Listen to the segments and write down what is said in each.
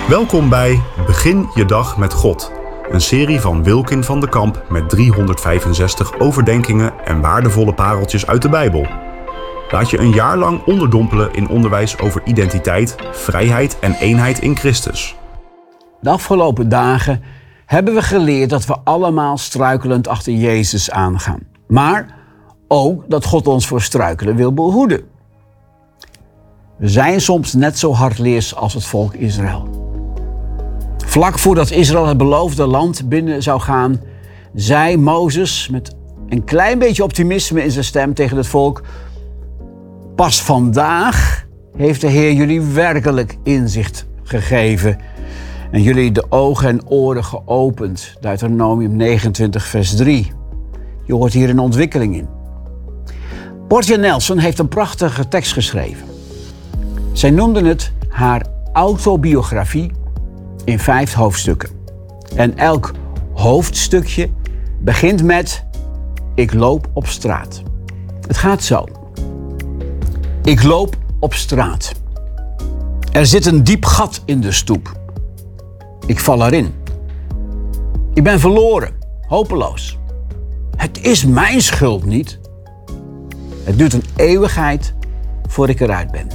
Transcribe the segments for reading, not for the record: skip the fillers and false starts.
Welkom bij Begin je dag met God. Een serie van Wilkin van de Kamp met 365 overdenkingen en waardevolle pareltjes uit de Bijbel. Laat je een jaar lang onderdompelen in onderwijs over identiteit, vrijheid en eenheid in Christus. De afgelopen dagen hebben we geleerd dat we allemaal struikelend achter Jezus aangaan. Maar ook dat God ons voor struikelen wil behoeden. We zijn soms net zo hardleers als het volk Israël. Vlak voordat Israël het beloofde land binnen zou gaan, zei Mozes met een klein beetje optimisme in zijn stem tegen het volk: pas vandaag heeft de Heer jullie werkelijk inzicht gegeven en jullie de ogen en oren geopend. Deuteronomium 29 vers 3. Je hoort hier een ontwikkeling in. Portia Nelson heeft een prachtige tekst geschreven. Zij noemde het haar autobiografie in 5 hoofdstukken. En elk hoofdstukje begint met: ik loop op straat. Het gaat zo. Ik loop op straat. Er zit een diep gat in de stoep. Ik val erin. Ik ben verloren, hopeloos. Het is mijn schuld niet. Het duurt een eeuwigheid voor ik eruit ben.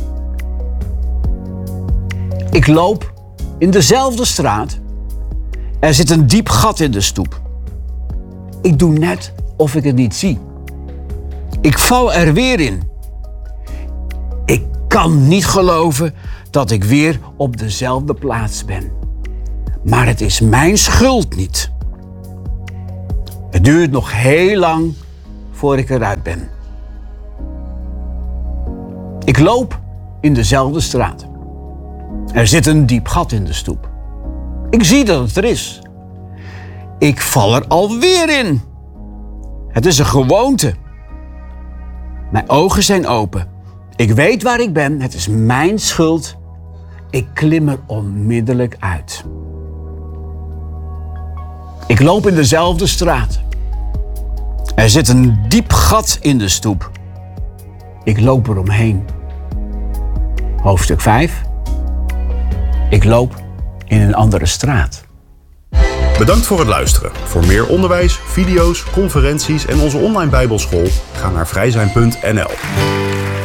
Ik loop in dezelfde straat. Er zit een diep gat in de stoep. Ik doe net of ik het niet zie. Ik val er weer in. Ik kan niet geloven dat ik weer op dezelfde plaats ben. Maar het is mijn schuld niet. Het duurt nog heel lang voor ik eruit ben. Ik loop in dezelfde straat. Er zit een diep gat in de stoep. Ik zie dat het er is. Ik val er alweer in. Het is een gewoonte. Mijn ogen zijn open. Ik weet waar ik ben. Het is mijn schuld. Ik klim er onmiddellijk uit. Ik loop in dezelfde straat. Er zit een diep gat in de stoep. Ik loop eromheen. Hoofdstuk 5. Ik loop in een andere straat. Bedankt voor het luisteren. Voor meer onderwijs, video's, conferenties en onze online Bijbelschool ga naar vrijzijn.nl.